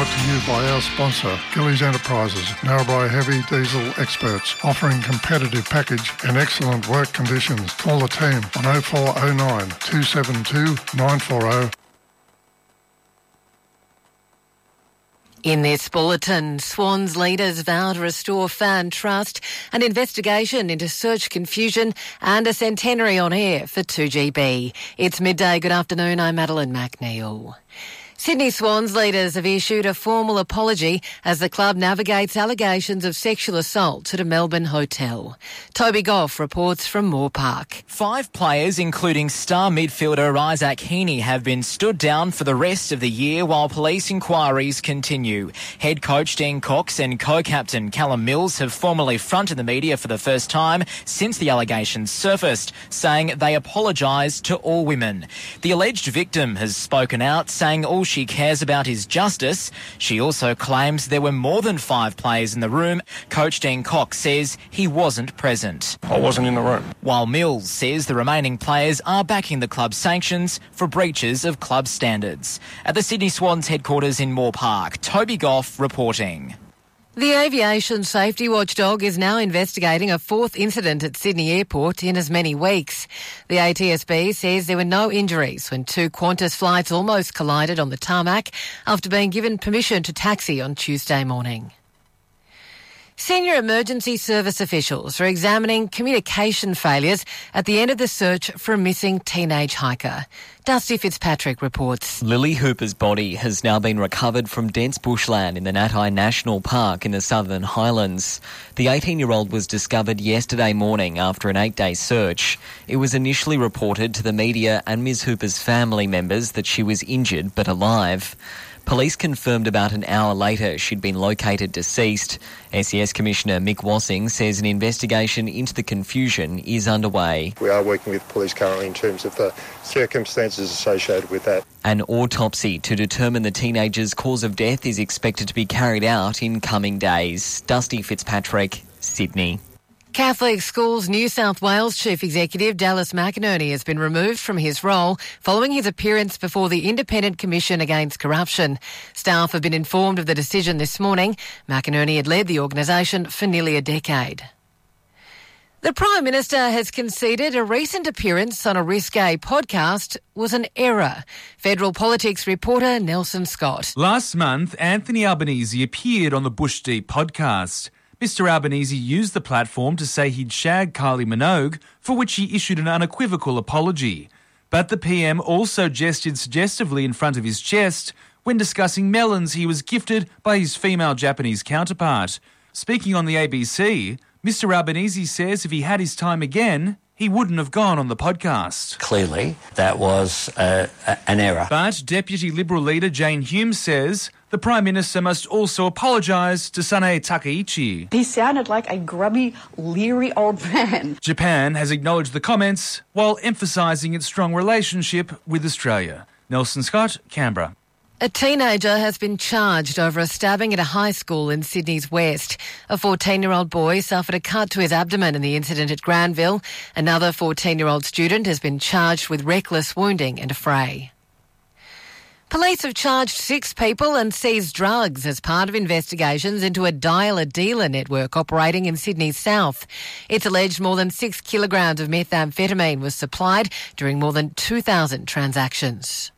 to you by our sponsor, Gillies Enterprises, Narrabri heavy diesel experts, offering competitive package and excellent work conditions. Call the team on 0409 272 940. In this bulletin, Swans leaders vow to restore fan trust, an investigation into search confusion and a centenary on air for 2GB. It's midday. Good afternoon. I'm Madeline McNeil. Sydney Swans leaders have issued a formal apology as the club navigates allegations of sexual assault at a Melbourne hotel. Toby Goff reports from Moore Park. 5 players, including star midfielder Isaac Heaney, have been stood down for the rest of the year while police inquiries continue. Head coach Dean Cox and co-captain Callum Mills have formally fronted the media for the first time since the allegations surfaced, saying they apologise to all women. The alleged victim has spoken out, saying all she cares about is justice. She also claims there were more than 5 players in the room. Coach Dean Cox says he wasn't present. I wasn't in the room. While Mills says the remaining players are backing the club's sanctions for breaches of club standards. At the Sydney Swans headquarters in Moore Park, Toby Goff reporting. The aviation safety watchdog is now investigating a 4th incident at Sydney Airport in as many weeks. The ATSB says there were no injuries when 2 Qantas flights almost collided on the tarmac after being given permission to taxi on Tuesday morning. Senior emergency service officials are examining communication failures at the end of the search for a missing teenage hiker. Dusty Fitzpatrick reports. Lily Hooper's body has now been recovered from dense bushland in the Natai National Park in the Southern Highlands. The 18-year-old was discovered yesterday morning after an 8-day search. It was initially reported to the media and Ms Hooper's family members that she was injured but alive. Police confirmed about an hour later she'd been located deceased. SES Commissioner Mick Wassing says an investigation into the confusion is underway. We are working with police currently in terms of the circumstances associated with that. An autopsy to determine the teenager's cause of death is expected to be carried out in coming days. Dusty Fitzpatrick, Sydney. Catholic Schools New South Wales Chief Executive Dallas McInerney has been removed from his role following his appearance before the Independent Commission Against Corruption. Staff have been informed of the decision this morning. McInerney had led the organisation for nearly a decade. The Prime Minister has conceded a recent appearance on a risque podcast was an error. Federal politics reporter Nelson Scott. Last month, Anthony Albanese appeared on the Bush Deep podcast. Mr Albanese used the platform to say he'd shagged Kylie Minogue, for which he issued an unequivocal apology. But the PM also gestured suggestively in front of his chest when discussing melons he was gifted by his female Japanese counterpart. Speaking on the ABC, Mr Albanese says if he had his time again, he wouldn't have gone on the podcast. Clearly, that was an error. But Deputy Liberal leader Jane Hume says the Prime Minister must also apologise to Sanae Takaichi. He sounded like a grubby, leery old man. Japan has acknowledged the comments while emphasising its strong relationship with Australia. Nelson Scott, Canberra. A teenager has been charged over a stabbing at a high school in Sydney's West. A 14-year-old boy suffered a cut to his abdomen in the incident at Granville. Another 14-year-old student has been charged with reckless wounding and a fray. Police have charged 6 people and seized drugs as part of investigations into a dialer-dealer network operating in Sydney's south. It's alleged more than 6 kilograms of methamphetamine was supplied during more than 2,000 transactions.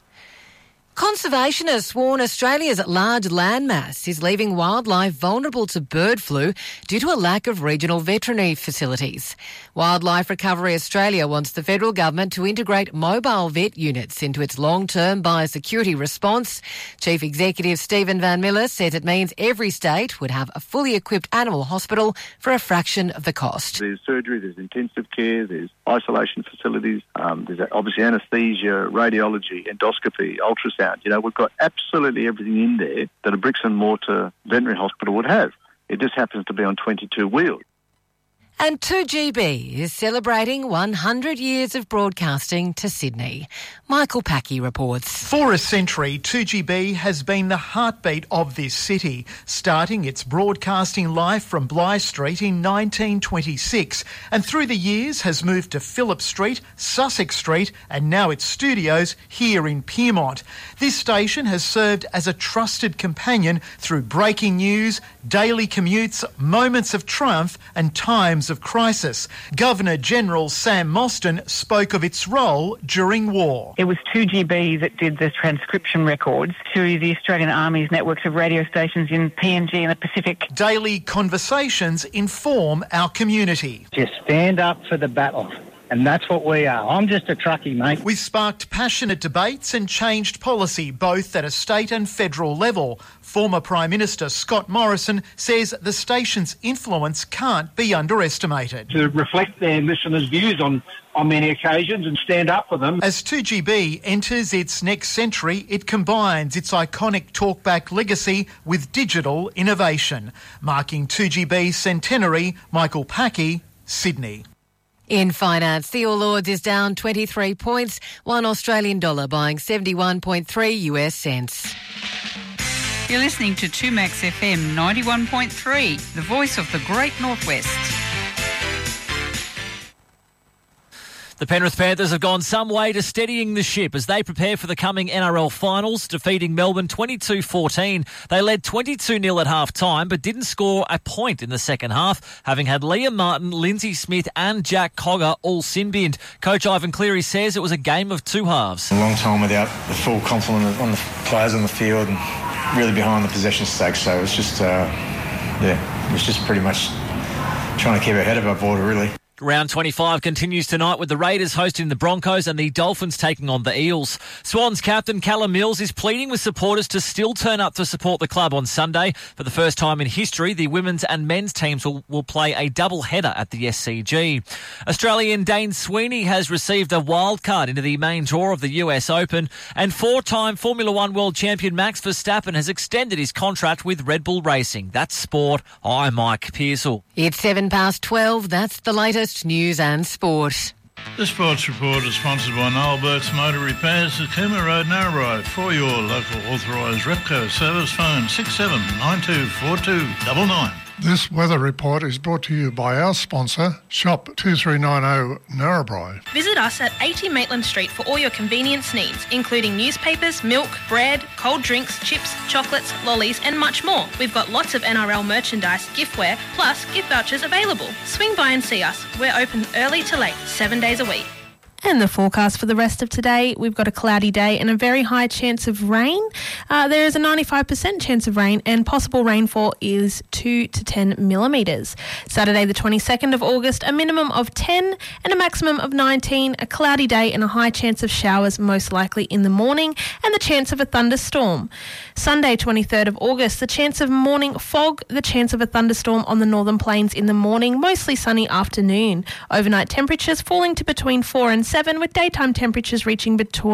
Conservationists warn Australia's large landmass is leaving wildlife vulnerable to bird flu due to a lack of regional veterinary facilities. Wildlife Recovery Australia wants the federal government to integrate mobile vet units into its long-term biosecurity response. Chief Executive Stephen Van Miller says it means every state would have a fully equipped animal hospital for a fraction of the cost. There's surgery, there's intensive care, there's isolation facilities, there's obviously anaesthesia, radiology, endoscopy, ultrasound. You know, we've got absolutely everything in there that a bricks and mortar veterinary hospital would have. It just happens to be on 22 wheels. And 2GB is celebrating 100 years of broadcasting to Sydney. Michael Packey reports. For a century, 2GB has been the heartbeat of this city, starting its broadcasting life from Bligh Street in 1926, and through the years has moved to Phillip Street, Sussex Street, and now its studios here in Pyrmont. This station has served as a trusted companion through breaking news, daily commutes, moments of triumph, and times of crisis. Governor-General Sam Mostyn spoke of its role during war. It was 2GB that did the transcription records to the Australian Army's networks of radio stations in PNG and the Pacific. Daily conversations inform our community. Just stand up for the battle. And that's what we are. I'm just a truckie, mate. We've sparked passionate debates and changed policy, both at a state and federal level. Former Prime Minister Scott Morrison says the station's influence can't be underestimated. To reflect their listeners' views on many occasions and stand up for them. As 2GB enters its next century, it combines its iconic talkback legacy with digital innovation. Marking 2GB's centenary, Michael Packey, Sydney. In finance, the All Ords is down 23 points, $1 Australian dollar buying 71.3 US cents. You're listening to 2Max FM 91.3, the voice of the Great Northwest. The Penrith Panthers have gone some way to steadying the ship as they prepare for the coming NRL finals, defeating Melbourne 22-14. They led 22-0 at half-time but didn't score a point in the second half, having had Liam Martin, Lindsay Smith and Jack Cogger all sin-binned. Coach Ivan Cleary says it was a game of two halves. A long time without the full complement on the players on the field and really behind the possession stakes, so it was just, it was just pretty much trying to keep our head above water, really. Round 25 continues tonight with the Raiders hosting the Broncos and the Dolphins taking on the Eels. Swans captain Callum Mills is pleading with supporters to still turn up to support the club on Sunday. For the first time in history, the women's and men's teams will play a double header at the SCG. Australian Dane Sweeney has received a wild card into the main draw of the US Open, and four-time Formula One world champion Max Verstappen has extended his contract with Red Bull Racing. That's sport. I'm Mike Pearsall. It's 12:07. That's the latest news and sport. The Sports Report is sponsored by Noel Burke's Motor Repairs at Cooma Road, Narrabri. For your local authorised Repco service, phone 67924299. This weather report is brought to you by our sponsor, Shop 2390 Narrabri. Visit us at 80 Maitland Street for all your convenience needs, including newspapers, milk, bread, cold drinks, chips, chocolates, lollies and much more. We've got lots of NRL merchandise, giftware, plus gift vouchers available. Swing by and see us. We're open early to late, 7 days a week. And the forecast for the rest of today, we've got a cloudy day and a very high chance of rain. There is a 95% chance of rain and possible rainfall is 2 to 10 millimetres. Saturday the 22nd of August, a minimum of 10 and a maximum of 19, a cloudy day and a high chance of showers most likely in the morning and the chance of a thunderstorm. Sunday 23rd of August, the chance of morning fog, the chance of a thunderstorm on the northern plains in the morning, mostly sunny afternoon. Overnight temperatures falling to between 4 and 7 with daytime temperatures reaching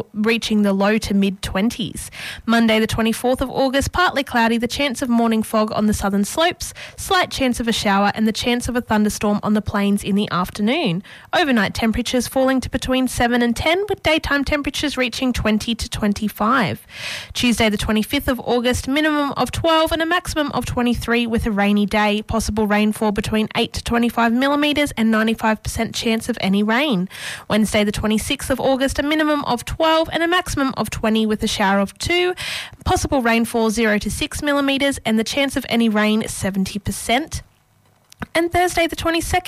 the low to mid-20s. Monday the 24th of August, partly cloudy, the chance of morning fog on the southern slopes, slight chance of a shower and the chance of a thunderstorm on the plains in the afternoon. Overnight temperatures falling to between 7 and 10 with daytime temperatures reaching 20 to 25. Tuesday the 25th of August, minimum of 12 and a maximum of 23 with a rainy day. Possible rainfall between 8 to 25 millimetres and 95% chance of any rain. Wednesday the 26th of August, a minimum of 12 and a maximum of 20 with a shower of 2. Possible rainfall 0 to 6 millimetres and the chance of any rain 70%. And Thursday the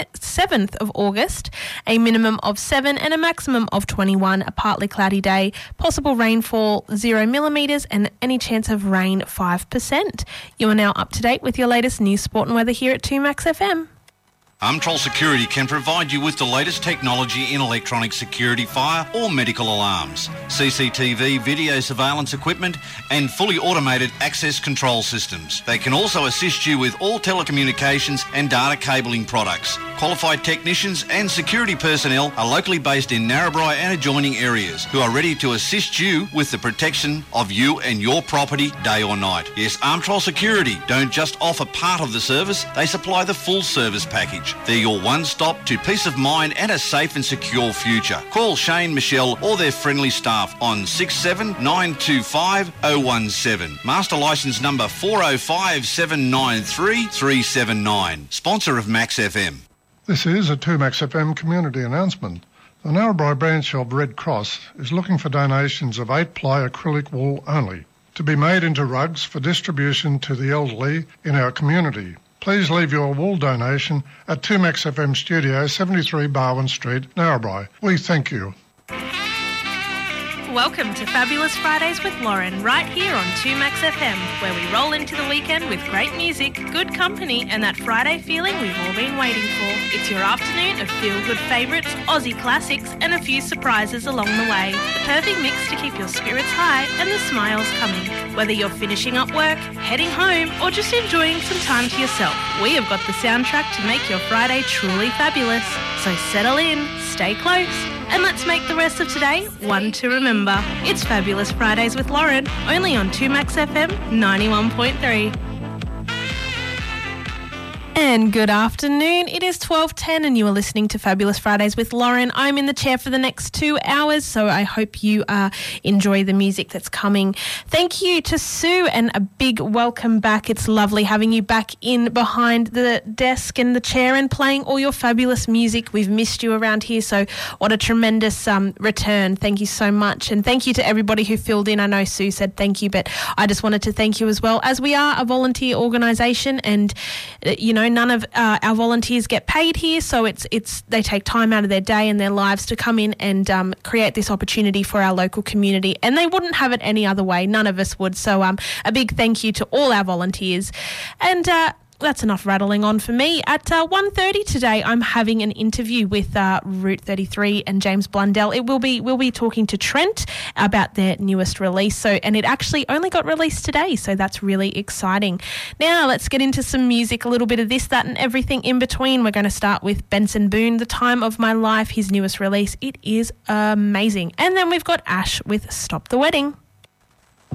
7th of August, a minimum of 7 and a maximum of 21, a partly cloudy day, possible rainfall 0 millimetres and any chance of rain 5%. You are now up to date with your latest news, sport and weather here at 2Max FM. Armtrol Security can provide you with the latest technology in electronic security, fire or medical alarms, CCTV, video surveillance equipment and fully automated access control systems. They can also assist you with all telecommunications and data cabling products. Qualified technicians and security personnel are locally based in Narrabri and adjoining areas who are ready to assist you with the protection of you and your property day or night. Yes, Armtrol Security don't just offer part of the service, they supply the full service package. Storage. They're your one-stop to peace of mind and a safe and secure future. Call Shane, Michelle or their friendly staff on 67925 017. Master licence number 4057933 379. Sponsor of Max FM. This is a 2Max FM community announcement. The Narrabri branch of Red Cross is looking for donations of 8-ply acrylic wool only to be made into rugs for distribution to the elderly in our community. Please leave your wool donation at 2Max FM Studio, 73 Barwon Street, Narrabri. We thank you. Welcome to Fabulous Fridays with Lauren, right here on 2Max FM, where we roll into the weekend with great music, good company, and that Friday feeling we've all been waiting for. It's your afternoon of feel-good favourites, Aussie classics, and a few surprises along the way. The perfect mix to keep your spirits high and the smiles coming. Whether you're finishing up work, heading home, or just enjoying some time to yourself, we have got the soundtrack to make your Friday truly fabulous. So settle in, stay close, and let's make the rest of today one to remember. It's Fabulous Fridays with Lauren, only on 2Max FM 91.3. And good afternoon. It is 12:10 and you are listening to Fabulous Fridays with Lauren. I'm in the chair for the next 2 hours, so I hope you enjoy the music that's coming. Thank you to Sue and a big welcome back. It's lovely having you back in behind the desk and the chair and playing all your fabulous music. We've missed you around here, so what a tremendous return. Thank you so much. And thank you to everybody who filled in. I know Sue said thank you, but I just wanted to thank you as well, as we are a volunteer organisation and, none of our volunteers get paid here, so it's they take time out of their day and their lives to come in and create this opportunity for our local community, and they wouldn't have it any other way. None of us would. So a big thank you to all our volunteers. And that's enough rattling on for me. At 1:30 today, I'm having an interview with Route 33 and James Blundell. We'll be talking to Trent about their newest release. And it actually only got released today, so that's really exciting. Now let's get into some music, a little bit of this, that, and everything in between. We're going to start with Benson Boone, The Time of My Life, his newest release. It is amazing. And then we've got Ash with Stop the Wedding.